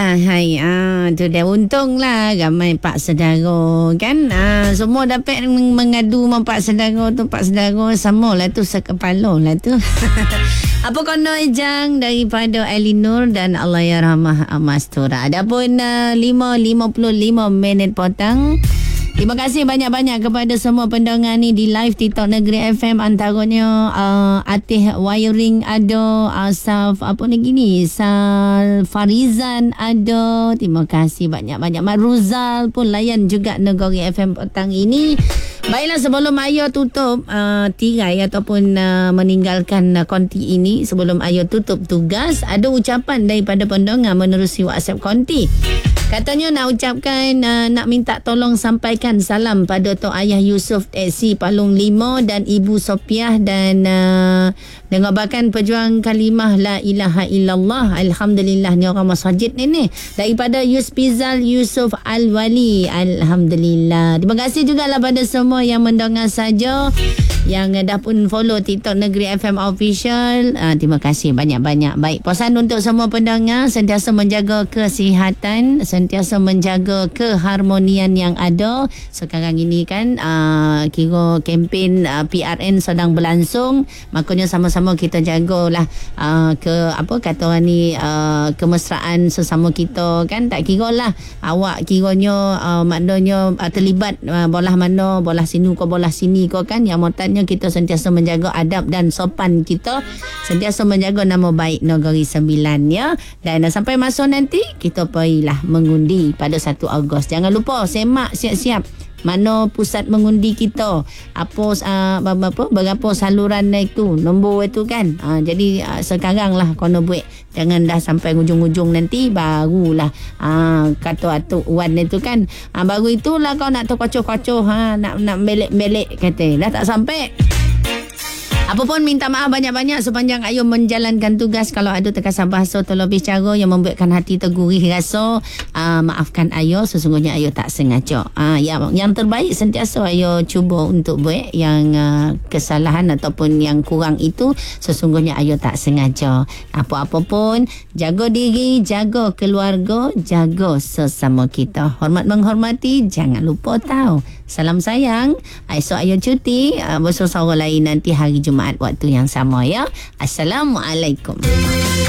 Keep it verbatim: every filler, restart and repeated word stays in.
Itulah hai. Ah, tu dia untunglah ramai pak saudara kan. Ah, semua dapat mengadu sama pak saudara tu, pak saudara samalah tu sekepala lah tu. Apa kena ejang daripada Elinur dan Allahyarhamah Mastura. Adapun uh, lima lima puluh lima minit petang. Terima kasih banyak-banyak kepada semua pendengar ni di live TikTok Negeri F M. Antaranya uh, Atih Wiring ada, Asaf apa lagi ni, Sal Farizan ada. Terima kasih banyak-banyak. Mak Ruzal pun layan juga Negeri F M petang ini. Baiklah, sebelum Ayo tutup uh, tirai ataupun uh, meninggalkan uh, konti ini, sebelum Ayo tutup tugas, ada ucapan daripada pendengar menerusi WhatsApp konti. Katanya nak ucapkan, uh, nak minta tolong sampaikan salam pada Tok Ayah Yusof Taksi Palung lima dan Ibu Sopiah dan uh, dengarkan pejuang kalimah La ilaha illallah. Alhamdulillah, ni orang masjid ni ni. Daripada Yuspizal Yusof Al-Wali. Alhamdulillah. Terima kasih juga lah pada semua yang mendengar saja, yang dah pun follow TikTok Negeri F M Official. Uh, terima kasih banyak-banyak. Baik, pesan untuk semua pendengar, sentiasa menjaga kesihatan, sentiasa menjaga keharmonian yang ada. Sekarang ini kan uh, kira kempen uh, P R N sedang berlangsung, makanya sama-sama kita jagalah uh, ke apa kata orang ni, uh, kemesraan sesama kita kan. Tak kira lah awak kiranya uh, maknanya uh, terlibat uh, bolah mana, bolah sini ke bolah sini ke kan. Yang motannya kita sentiasa menjaga adab dan sopan kita, sentiasa menjaga nama baik Negeri Sembilan ya. Dan uh, sampai masa nanti kita pergilah mengundi pada satu Ogos. Jangan lupa semak siap-siap mana pusat mengundi kita, apa uh, apa berapa saluran itu, nombor itu kan. Uh, jadi uh, sekarang lah kena buat, jangan dah sampai hujung-hujung nanti barulah uh, kata atuk wan itu kan. Uh, baru itulah kau nak terkocoh-kocoh, ha, nak nak belek-belek kata dah tak sampai. Apa pun minta maaf banyak-banyak sepanjang Ayo menjalankan tugas. Kalau ada terkasar bahasa atau lebih cara yang membuatkan hati tergurih rasa, uh, maafkan Ayo. Sesungguhnya Ayo tak sengaja. Uh, yang, yang terbaik sentiasa Ayo cuba untuk buat. Yang uh, kesalahan ataupun yang kurang itu sesungguhnya Ayo tak sengaja. Apa-apa pun, jaga diri, jaga keluarga, jaga sesama kita. Hormat menghormati, jangan lupa tahu. Salam sayang. Esok Ayo cuti uh, bersama orang lain nanti hari Jumaat waktu yang sama ya. Assalamualaikum.